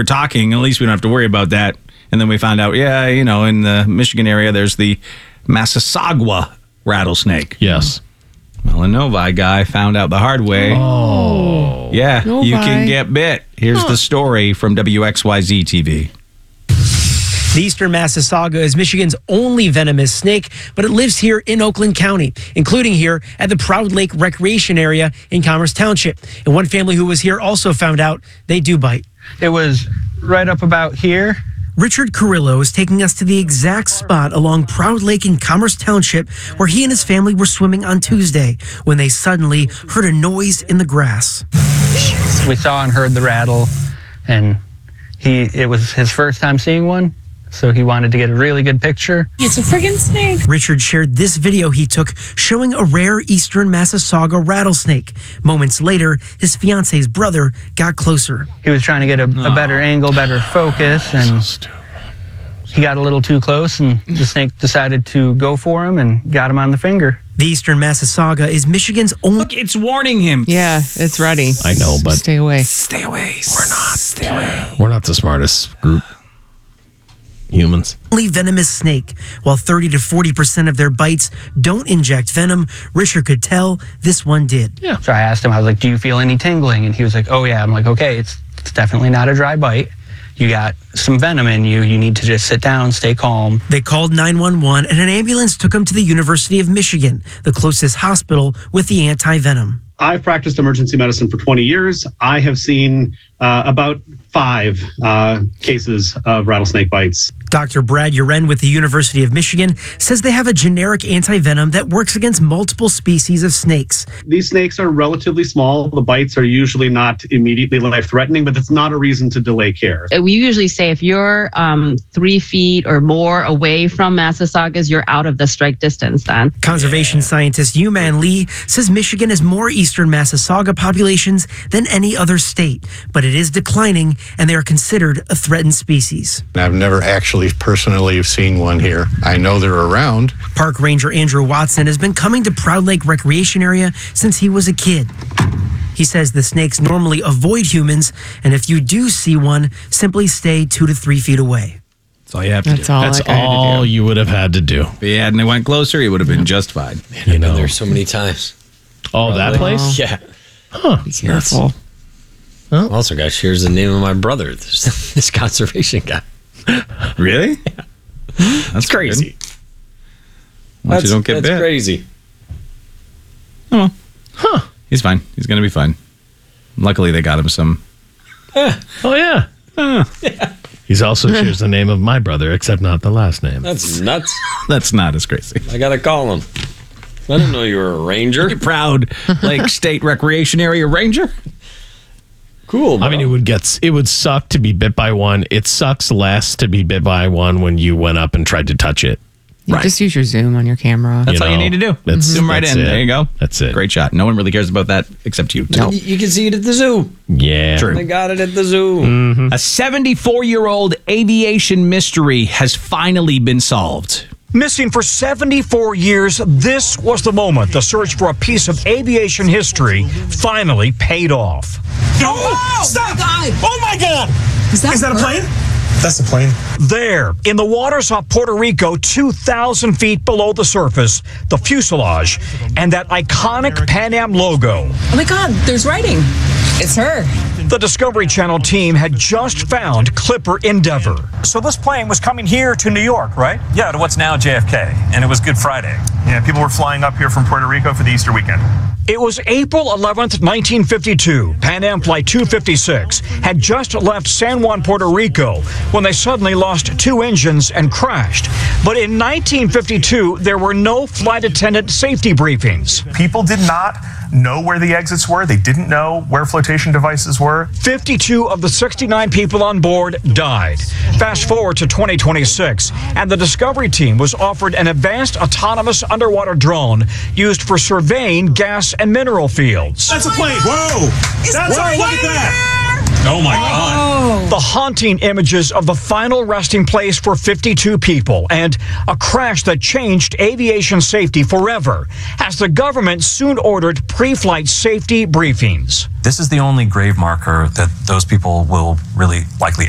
we're talking, at least we don't have to worry about that. And then we found out, in the Michigan area, there's the Massasauga rattlesnake. Yes. Well, a Novi guy found out the hard way. Oh. Yeah, Novi. you can get bit. Here's the story from WXYZ TV. The eastern Massasauga is Michigan's only venomous snake, but it lives here in Oakland County, including here at the Proud Lake Recreation Area in Commerce Township. And one family who was here also found out they do bite. It was right up about here. Richard Carrillo is taking us to the exact spot along Proud Lake in Commerce Township where he and his family were swimming on Tuesday when they suddenly heard a noise in the grass. We saw and heard the rattle, and it was his first time seeing one. So he wanted to get a really good picture. It's a friggin' snake. Richard shared this video he took showing a rare eastern Massasauga rattlesnake. Moments later, his fiance's brother got closer. He was trying to get a better angle, better focus, and he got a little too close, and the snake decided to go for him and got him on the finger. The eastern Massasauga is Michigan's only... Look, it's warning him. Yeah, it's ready. I know, but Stay away. Stay away. We're not. Stay away. we're not the smartest group. Humans. only venomous snake. While 30 to 40% of their bites don't inject venom, Richard could tell this one did. Yeah. So I asked him, I was like, do you feel any tingling? And he was like, oh yeah. I'm like, okay, it's definitely not a dry bite. You got some venom in you. You need to just sit down, stay calm. They called 911 and an ambulance took him to the University of Michigan, the closest hospital with the anti-venom. I've practiced emergency medicine for 20 years. I have seen about 5 cases of rattlesnake bites. Dr. Brad Uren with the University of Michigan says they have a generic anti-venom that works against multiple species of snakes. These snakes are relatively small. The bites are usually not immediately life-threatening, but it's not a reason to delay care. We usually say if you're 3 feet or more away from Massasaugas, you're out of the strike distance then. Conservation scientist Yuman Lee says Michigan has more eastern Massasauga populations than any other state, but it is declining and they are considered a threatened species. I've never actually personally seen one here. I know they're around. Park Ranger Andrew Watson has been coming to Proud Lake Recreation Area since he was a kid. He says the snakes normally avoid humans, and if you do see one, simply stay 2 to 3 feet away. That's all you have to do. That's all you would have had to do. If he hadn't went closer, he would have been just fine. You know, There's so many times. oh, that place? Yeah. Huh. It's nuts. Also, guys, here's the name of my brother, this conservation guy. Really? Yeah. That's crazy. Once you don't get that's bit. crazy. Oh, huh. He's fine. He's going to be fine. Luckily, they got him some. Oh, yeah. Yeah. He's also shares the name of my brother, except not the last name. That's nuts. That's not as crazy. I got to call him. I didn't know you were a ranger. You're Proud Lake State Recreation Area Ranger. Cool, bro. I mean, it would suck to be bit by one. It sucks less to be bit by one when you went up and tried to touch it. You just use your zoom on your camera. That's all you need to do. Zoom right in. it. There you go. That's it. Great shot. No one really cares about that except you. No. You can see it at the zoo. Yeah. True. They got it at the zoo. A 74-year-old aviation mystery has finally been solved. Missing for 74 years, this was the moment the search for a piece of aviation history finally paid off. Oh, stop! Oh my God! Is that a plane? That's a plane. There, in the waters off Puerto Rico, 2,000 feet below the surface, the fuselage and that iconic Pan Am logo. Oh my God, there's writing. It's her. The Discovery Channel team had just found Clipper Endeavor. So this plane was coming here to New York, right? Yeah, to what's now JFK, and it was Good Friday. Yeah, people were flying up here from Puerto Rico for the Easter weekend. It was April 11th, 1952. Pan Am Flight 256 had just left San Juan, Puerto Rico, when they suddenly lost 2 engines and crashed. But in 1952, there were no flight attendant safety briefings. People did not know where the exits were. They didn't know where flotation devices were. 52 of the 69 people on board died. Fast forward to 2026, and the Discovery team was offered an advanced autonomous underwater drone used for surveying gas and mineral fields. That's a plane. Whoa! That's our look at that. Oh my God. The haunting images of the final resting place for 52 people and a crash that changed aviation safety forever as the government soon ordered pre-flight safety briefings. This is the only grave marker that those people will really likely